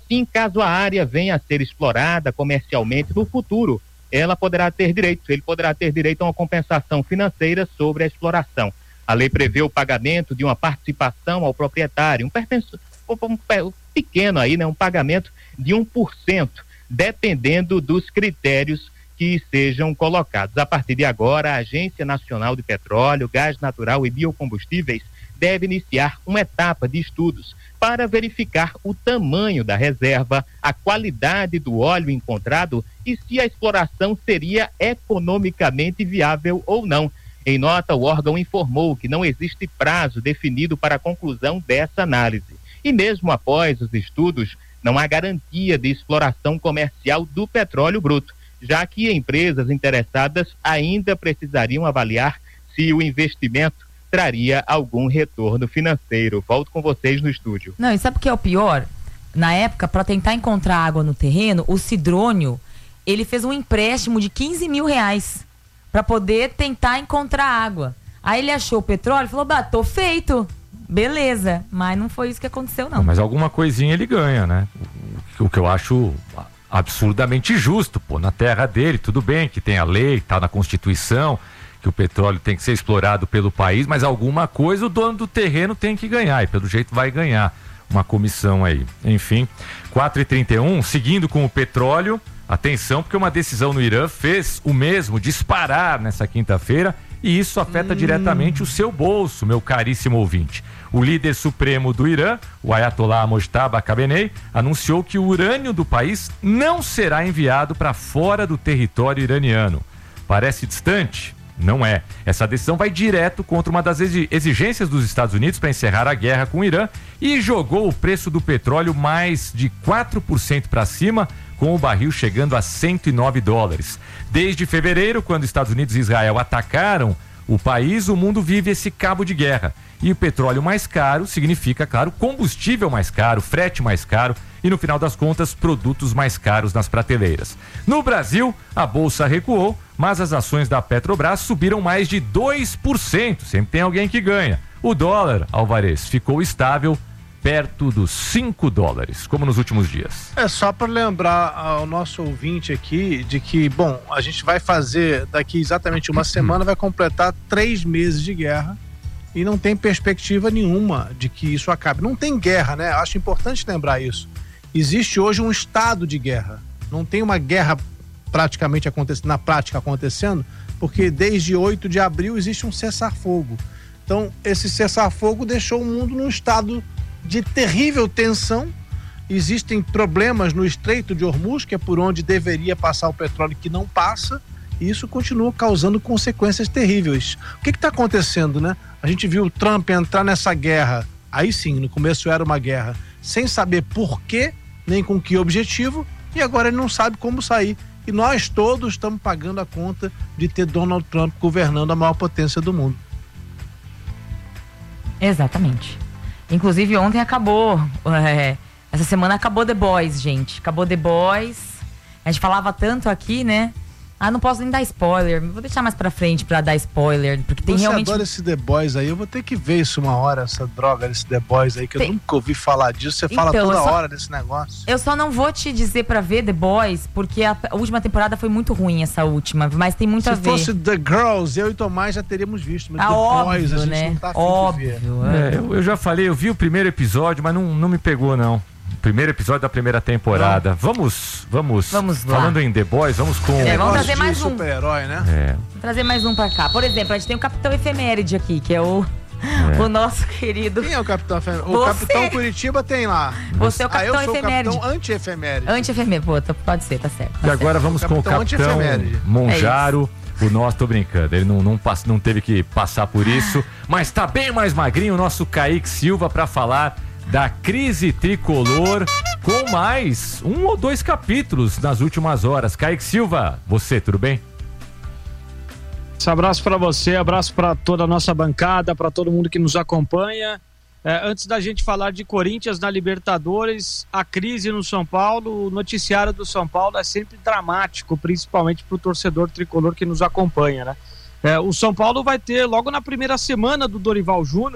Assim, caso a área venha a ser explorada comercialmente no futuro, ele poderá ter direito a uma compensação financeira sobre a exploração. A lei prevê o pagamento de uma participação ao proprietário, um pequeno aí, né, um pagamento de 1%, dependendo dos critérios que sejam colocados. A partir de agora, a Agência Nacional de Petróleo, Gás Natural e Biocombustíveis deve iniciar uma etapa de estudos para verificar o tamanho da reserva, a qualidade do óleo encontrado e se a exploração seria economicamente viável ou não. Em nota, o órgão informou que não existe prazo definido para a conclusão dessa análise. E mesmo após os estudos, não há garantia de exploração comercial do petróleo bruto, já que empresas interessadas ainda precisariam avaliar se o investimento traria algum retorno financeiro. Volto com vocês no estúdio. Não, e sabe o que é o pior? Na época, para tentar encontrar água no terreno, o Sidrônio, ele fez um empréstimo de R$15 mil para poder tentar encontrar água. Aí ele achou o petróleo e falou, tô feito, beleza. Mas não foi isso que aconteceu, não. Mas alguma coisinha ele ganha, né? O que eu acho absurdamente justo, na terra dele, tudo bem que tem a lei, tá na Constituição, que o petróleo tem que ser explorado pelo país, mas alguma coisa o dono do terreno tem que ganhar, e pelo jeito vai ganhar uma comissão aí. Enfim, 4h31, seguindo com o petróleo, atenção, porque uma decisão no Irã fez o mesmo disparar nessa quinta-feira, e isso afeta diretamente o seu bolso, meu caríssimo ouvinte. O líder supremo do Irã, o Ayatollah Mojtaba Khamenei, anunciou que o urânio do país não será enviado para fora do território iraniano. Parece distante? Não é. Essa decisão vai direto contra uma das exigências dos Estados Unidos para encerrar a guerra com o Irã e jogou o preço do petróleo mais de 4% para cima, com o barril chegando a $109. Desde fevereiro, quando Estados Unidos e Israel atacaram o país, o mundo vive esse cabo de guerra. E o petróleo mais caro significa, claro, combustível mais caro, frete mais caro e, no final das contas, produtos mais caros nas prateleiras. No Brasil, a bolsa recuou, mas as ações da Petrobras subiram mais de 2%. Sempre tem alguém que ganha. O dólar, Alvarez, ficou estável perto dos $5, como nos últimos dias. É só para lembrar ao nosso ouvinte aqui de que, a gente vai fazer daqui exatamente uma semana, vai completar 3 meses de guerra e não tem perspectiva nenhuma de que isso acabe. Não tem guerra, né? Acho importante lembrar isso. Existe hoje um estado de guerra. Não tem uma guerra praticamente na prática acontecendo, porque desde 8 de abril existe um cessar-fogo. Então, esse cessar-fogo deixou o mundo num estado de terrível tensão. Existem problemas no Estreito de Hormuz, que é por onde deveria passar o petróleo, que não passa, e isso continua causando consequências terríveis. O que está acontecendo, né? A gente viu o Trump entrar nessa guerra, aí sim, no começo era uma guerra, sem saber por quê, nem com que objetivo, e agora ele não sabe como sair. E nós todos estamos pagando a conta de ter Donald Trump governando a maior potência do mundo. Exatamente. Inclusive ontem acabou, essa semana acabou The Boys, gente. Acabou The Boys. A gente falava tanto aqui, né? Não posso nem dar spoiler. Vou deixar mais pra frente pra dar spoiler, porque tem realmente... Você adora esse The Boys aí? Eu vou ter que ver isso uma hora, essa droga desse The Boys aí, que eu nunca ouvi falar disso. Você fala toda hora desse negócio. Eu só não vou te dizer pra ver The Boys, porque a última temporada foi muito ruim, essa última, mas tem muito a ver. Se fosse The Girls, eu e Tomás já teríamos visto, mas The Boys, a gente né? não tá afim de ver. Eu já falei, eu vi o primeiro episódio, mas não me pegou, não. Primeiro episódio da primeira temporada. Vamos falando em The Boys, vamos com... vamos trazer mais um. Super-herói, né? Vamos trazer mais um pra cá. Por exemplo, a gente tem o Capitão Efeméride aqui, que é o nosso querido... Quem é o Capitão Efeméride? O Capitão Curitiba tem lá. Você é o Capitão Efeméride. Eu sou o Capitão Anti-Efeméride. Anti-Efeméride, pode ser, tá certo. E agora vamos com o Capitão Monjaro. O nosso, tô brincando, ele não teve que passar por isso, mas tá bem mais magrinho o nosso Kaique Silva pra falar da crise tricolor, com mais 1 ou 2 capítulos nas últimas horas. Kaique Silva, você, tudo bem? Esse abraço para você, abraço para toda a nossa bancada, para todo mundo que nos acompanha. Antes da gente falar de Corinthians na Libertadores, a crise no São Paulo, o noticiário do São Paulo é sempre dramático, principalmente para o torcedor tricolor que nos acompanha, né? O São Paulo vai ter, logo na primeira semana do Dorival Júnior,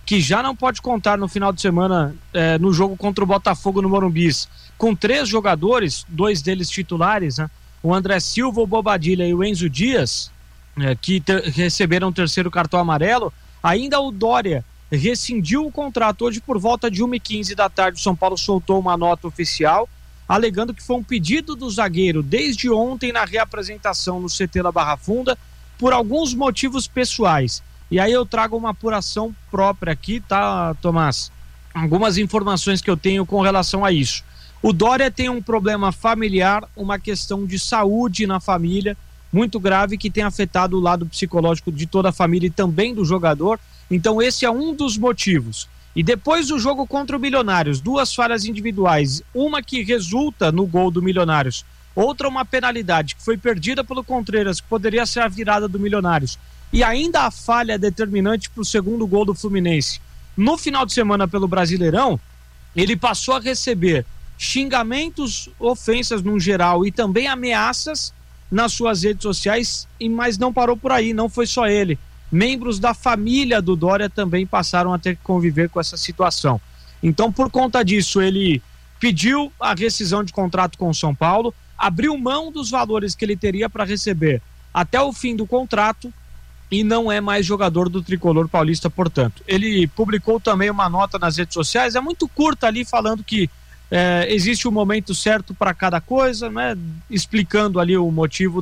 que já não pode contar no final de semana no jogo contra o Botafogo no Morumbi, com 3 jogadores, 2 deles titulares, né? O André Silva, o Bobadilha e o Enzo Dias, que receberam o 3º cartão amarelo. Ainda o Dória rescindiu o contrato hoje por volta de 1h15 da tarde. O São Paulo soltou uma nota oficial alegando que foi um pedido do zagueiro desde ontem na reapresentação no CT da Barra Funda por alguns motivos pessoais. E aí eu trago uma apuração própria aqui, tá, Tomás? Algumas informações que eu tenho com relação a isso. O Dória tem um problema familiar, uma questão de saúde na família muito grave que tem afetado o lado psicológico de toda a família e também do jogador. Então esse é um dos motivos. E depois do jogo contra o Milionários, 2 falhas individuais, uma que resulta no gol do Milionários, outra uma penalidade que foi perdida pelo Contreras, que poderia ser a virada do Milionários, e ainda a falha determinante para o 2º gol do Fluminense. No final de semana pelo Brasileirão, ele passou a receber xingamentos, ofensas no geral e também ameaças nas suas redes sociais, mas não parou por aí, não foi só ele. Membros da família do Dória também passaram a ter que conviver com essa situação. Então, por conta disso, ele pediu a rescisão de contrato com o São Paulo, abriu mão dos valores que ele teria para receber até o fim do contrato e não é mais jogador do Tricolor Paulista, portanto. Ele publicou também uma nota nas redes sociais, é muito curta ali, falando que existe um momento certo para cada coisa, né? Explicando ali o motivo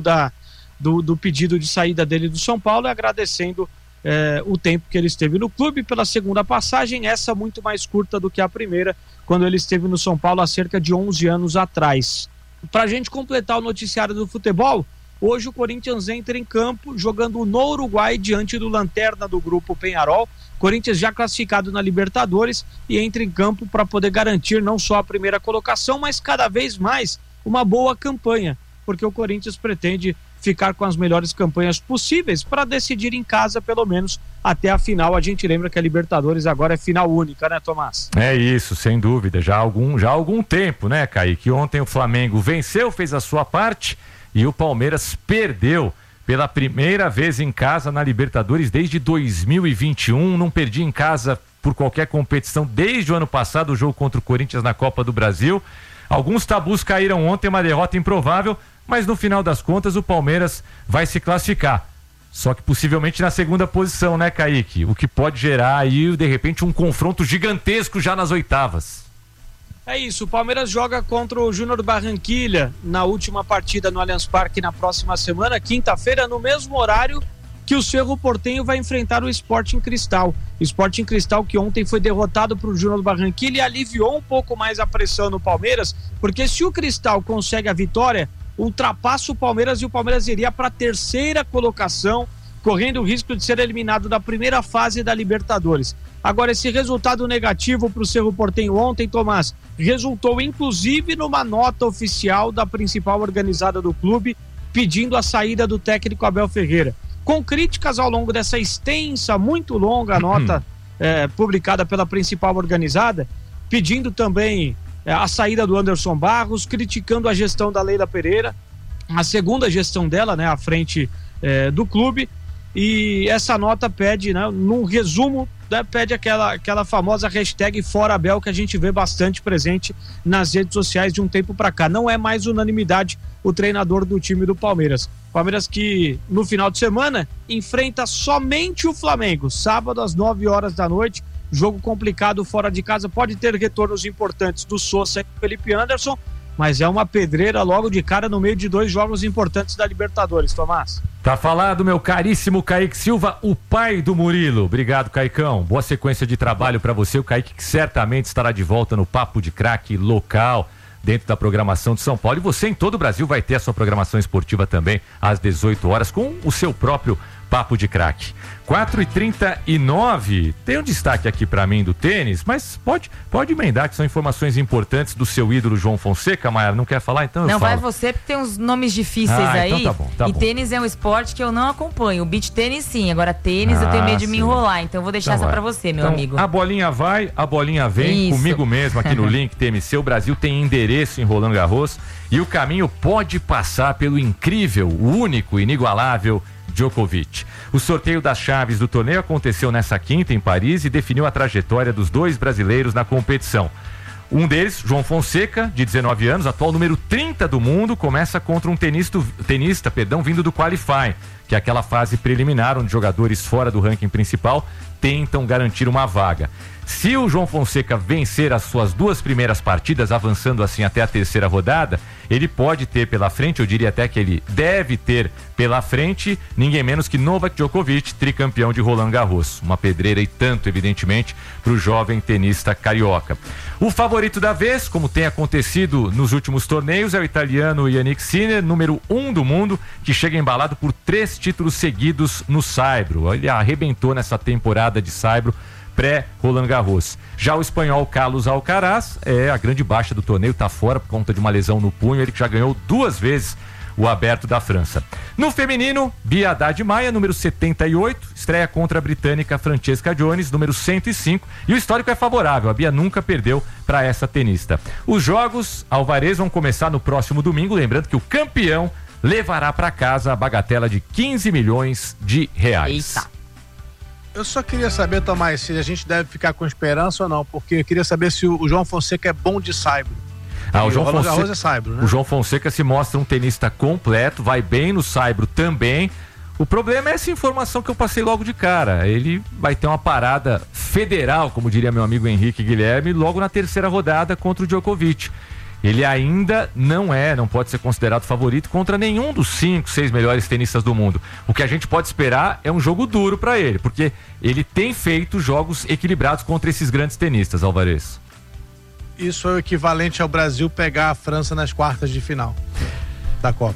do pedido de saída dele do São Paulo e agradecendo o tempo que ele esteve no clube pela 2ª passagem, essa muito mais curta do que a primeira, quando ele esteve no São Paulo há cerca de 11 anos atrás. Para a gente completar o noticiário do futebol, hoje o Corinthians entra em campo jogando no Uruguai diante do lanterna do grupo Peñarol. Corinthians já classificado na Libertadores e entra em campo para poder garantir não só a primeira colocação, mas cada vez mais uma boa campanha, porque o Corinthians pretende ficar com as melhores campanhas possíveis para decidir em casa, pelo menos até a final. A gente lembra que a Libertadores agora é final única, né, Tomás? É isso, sem dúvida, já há algum tempo, né, Kaique? Ontem o Flamengo venceu, fez a sua parte e o Palmeiras perdeu pela primeira vez em casa na Libertadores desde 2021, não perdia em casa por qualquer competição desde o ano passado, o jogo contra o Corinthians na Copa do Brasil. Alguns tabus caíram ontem, uma derrota improvável, mas no final das contas o Palmeiras vai se classificar. Só que possivelmente na 2ª posição, né, Kaique? O que pode gerar aí, de repente, um confronto gigantesco já nas oitavas. É isso, o Palmeiras joga contra o Júnior Barranquilla na última partida no Allianz Parque na próxima semana, quinta-feira, no mesmo horário que o Cerro Porteño vai enfrentar o Sporting Cristal. Sporting Cristal que ontem foi derrotado para o Júnior Barranquilla e aliviou um pouco mais a pressão no Palmeiras, porque se o Cristal consegue a vitória, ultrapassa o Palmeiras e o Palmeiras iria para a 3ª colocação, correndo o risco de ser eliminado da primeira fase da Libertadores. Agora, esse resultado negativo para o Cerro Porteño ontem, Tomás, resultou inclusive numa nota oficial da principal organizada do clube, pedindo a saída do técnico Abel Ferreira. Com críticas ao longo dessa extensa, muito longa nota publicada pela principal organizada, pedindo também a saída do Anderson Barros, criticando a gestão da Leila Pereira, a 2ª gestão dela, né, à frente do clube. E essa nota pede, né, num resumo, né, pede aquela famosa hashtag Fora Abel, que a gente vê bastante presente nas redes sociais de um tempo para cá. Não é mais unanimidade o treinador do time do Palmeiras. Palmeiras que no final de semana enfrenta somente o Flamengo, sábado às 9 horas da noite, jogo complicado fora de casa, pode ter retornos importantes do Sousa e do Felipe Anderson, mas é uma pedreira logo de cara no meio de 2 jogos importantes da Libertadores, Tomás. Tá falado, meu caríssimo Kaique Silva, o pai do Murilo. Obrigado, Caicão. Boa sequência de trabalho para você. O Kaique que certamente estará de volta no Papo de Craque local, dentro da programação de São Paulo. E você em todo o Brasil vai ter a sua programação esportiva também às 18 horas com o seu próprio Papo de Craque. 4h39, tem um destaque aqui pra mim do tênis, mas pode emendar, que são informações importantes do seu ídolo João Fonseca. Maia, não quer falar? Então não, eu falo. vai você, porque tem uns nomes difíceis aí. Então tá bom. E tênis é um esporte que eu não acompanho. O beach tênis sim, agora tênis eu tenho medo de me enrolar, então eu vou deixar essa pra você, meu amigo. A bolinha vai, a bolinha vem. Isso. Comigo mesmo aqui no Link TMC. O Brasil tem endereço em Roland Garros e o caminho pode passar pelo incrível, único, inigualável Djokovic. O sorteio das chaves do torneio aconteceu nessa quinta em Paris e definiu a trajetória dos 2 brasileiros na competição. Um deles, João Fonseca, de 19 anos, atual número 30 do mundo, começa contra um tenista vindo do Qualify, que é aquela fase preliminar onde jogadores fora do ranking principal tentam garantir uma vaga. Se o João Fonseca vencer as suas 2 primeiras partidas, avançando assim até a 3ª rodada, ele pode ter pela frente, eu diria até que ele deve ter pela frente, ninguém menos que Novak Djokovic, tricampeão de Roland Garros. Uma pedreira e tanto, evidentemente, para o jovem tenista carioca. O favorito da vez, como tem acontecido nos últimos torneios, é o italiano Jannik Sinner, número 1 do mundo, que chega embalado por 3 títulos seguidos no saibro. Ele arrebentou nessa temporada de saibro pré-Roland Garros. Já o espanhol Carlos Alcaraz é a grande baixa do torneio, está fora por conta de uma lesão no punho, ele que já ganhou 2 vezes o Aberto da França. No feminino, Bia Haddad Maia, número 78, estreia contra a britânica Francesca Jones, número 105, e o histórico é favorável, a Bia nunca perdeu para essa tenista. Os jogos Alvarez vão começar no próximo domingo, lembrando que o campeão levará para casa a bagatela de 15 milhões de reais. Eita. Eu só queria saber, Tomás, se a gente deve ficar com esperança ou não, porque eu queria saber se o João Fonseca é bom de saibro. O João Fonseca, é saibro, né? O João Fonseca se mostra um tenista completo, vai bem no saibro também. O problema é essa informação que eu passei logo de cara. Ele vai ter uma parada federal, como diria meu amigo Henrique Guilherme, logo na 3ª rodada contra o Djokovic. Ele ainda não pode ser considerado favorito contra nenhum dos 5, 6 melhores tenistas do mundo. O que a gente pode esperar é um jogo duro para ele, porque ele tem feito jogos equilibrados contra esses grandes tenistas, Alvarez. Isso é o equivalente ao Brasil pegar a França nas quartas de final da Copa.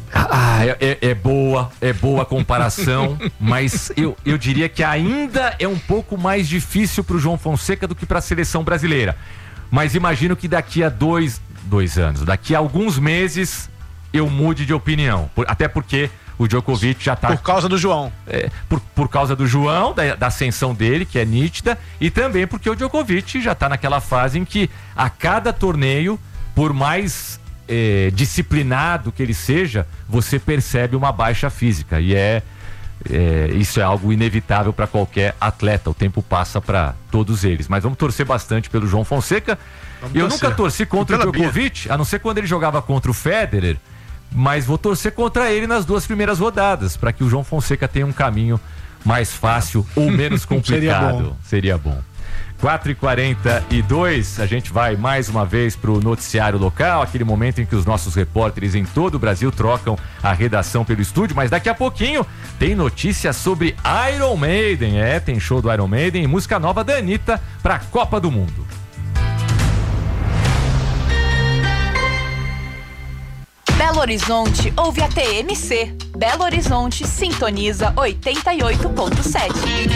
É boa a comparação, mas eu diria que ainda é um pouco mais difícil para o João Fonseca do que para a seleção brasileira. Mas imagino que daqui a 2 anos, daqui a alguns meses eu mude de opinião, até porque o Djokovic já tá... Por causa do João. Por causa do João, da ascensão dele, que é nítida, e também porque o Djokovic já tá naquela fase em que a cada torneio, por mais disciplinado que ele seja, você percebe uma baixa física, e isso é algo inevitável para qualquer atleta, o tempo passa para todos eles, mas vamos torcer bastante pelo João Fonseca. Eu nunca torci contra o Djokovic, a não ser quando ele jogava contra o Federer, mas vou torcer contra ele nas 2 primeiras rodadas, para que o João Fonseca tenha um caminho mais fácil ou menos complicado. Seria bom. 4h42, a gente vai mais uma vez para o noticiário local, aquele momento em que os nossos repórteres em todo o Brasil trocam a redação pelo estúdio, mas daqui a pouquinho tem notícia sobre Iron Maiden, tem show do Iron Maiden e música nova da Anitta para a Copa do Mundo. Belo Horizonte ouve a TMC. Belo Horizonte sintoniza 88.7.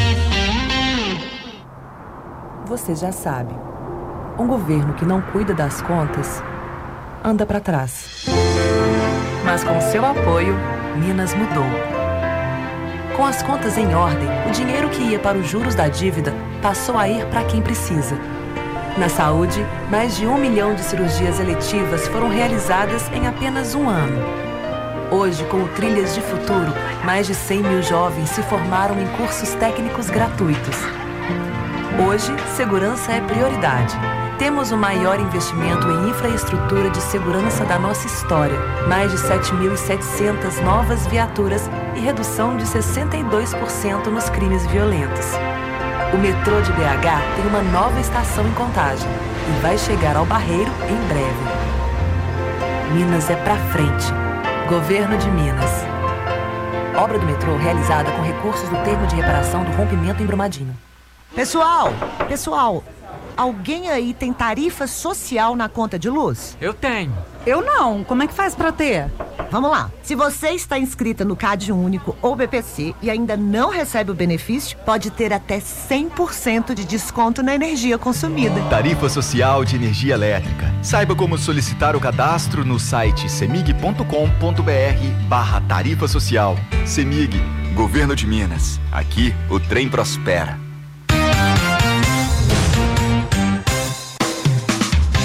Você já sabe, um governo que não cuida das contas anda para trás. Mas com seu apoio, Minas mudou. Com as contas em ordem, o dinheiro que ia para os juros da dívida passou a ir para quem precisa. Na saúde, mais de 1 milhão de cirurgias eletivas foram realizadas em apenas um ano. Hoje, com o Trilhas de Futuro, mais de 100 mil jovens se formaram em cursos técnicos gratuitos. Hoje, segurança é prioridade. Temos o maior investimento em infraestrutura de segurança da nossa história. Mais de 7.700 novas viaturas e redução de 62% nos crimes violentos. O metrô de BH tem uma nova estação em Contagem e vai chegar ao Barreiro em breve. Minas é pra frente. Governo de Minas. Obra do metrô realizada com recursos do termo de reparação do rompimento em Brumadinho. Pessoal, alguém aí tem tarifa social na conta de luz? Eu tenho. Eu não. Como é que faz pra ter? Vamos lá. Se você está inscrita no CAD Único ou BPC e ainda não recebe o benefício, pode ter até 100% de desconto na energia consumida. Tarifa Social de Energia Elétrica. Saiba como solicitar o cadastro no site cemig.com.br/tarifa social. Cemig, Governo de Minas. Aqui o trem prospera.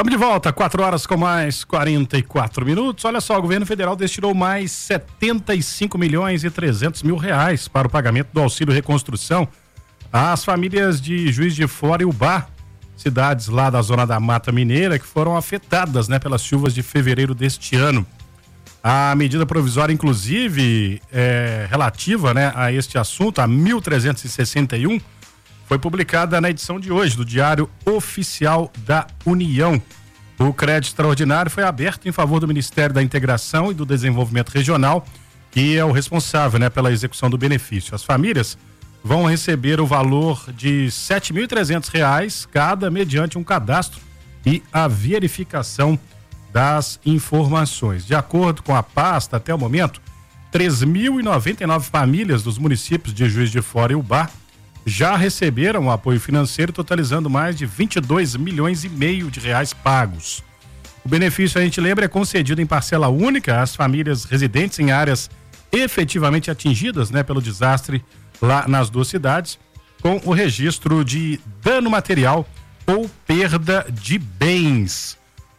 Estamos de volta, 4 horas com mais 44 minutos. Olha só, o governo federal destinou mais 75 milhões e 300 mil reais para o pagamento do auxílio reconstrução às famílias de Juiz de Fora e Ubá, cidades lá da zona da Mata Mineira que foram afetadas, né, pelas chuvas de fevereiro deste ano. A medida provisória, inclusive, relativa, né, a este assunto, a 1361, foi publicada na edição de hoje do Diário Oficial da União. O crédito extraordinário foi aberto em favor do Ministério da Integração e do Desenvolvimento Regional, que é o responsável, né, pela execução do benefício. As famílias vão receber o valor de R$ 7.300 cada, mediante um cadastro e a verificação das informações. De acordo com a pasta, até o momento, 3.099 famílias dos municípios de Juiz de Fora e Ubá já receberam o apoio financeiro, totalizando mais de 22 milhões e meio de reais pagos. O benefício, a gente lembra, é concedido em parcela única às famílias residentes em áreas efetivamente atingidas, né, pelo desastre lá nas duas cidades, com o registro de dano material ou perda de bens.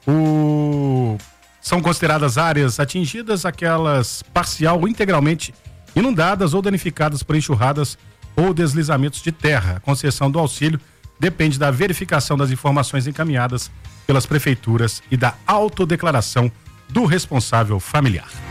São consideradas áreas atingidas aquelas parcial ou integralmente inundadas ou danificadas por enxurradas ou deslizamentos de terra. A concessão do auxílio depende da verificação das informações encaminhadas pelas prefeituras e da autodeclaração do responsável familiar.